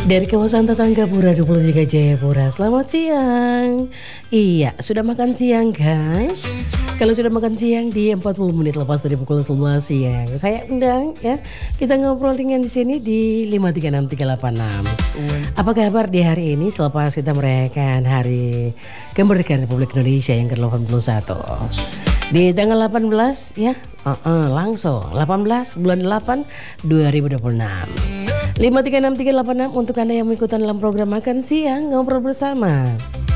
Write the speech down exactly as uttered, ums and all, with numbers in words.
Dari kawasan Tasangkapura dua puluh tiga Jayapura. Selamat siang. Iya, sudah makan siang kan? Kalau sudah makan siang di empat puluh menit lepas dari pukul sebelas siang, saya undang ya. Kita ngobrol dengan di sini di lima tiga enam tiga delapan enam. Apa kabar di hari ini selepas kita merayakan hari kemerdekaan Republik Indonesia yang ke delapan puluh satu. Di tanggal delapan belas ya, uh-uh, langsung delapan belas bulan delapan dua ribu dua puluh enam. lima tiga enam tiga delapan enam untuk Anda yang mengikuti dalam program Makan Siang Ngobrol Bersama.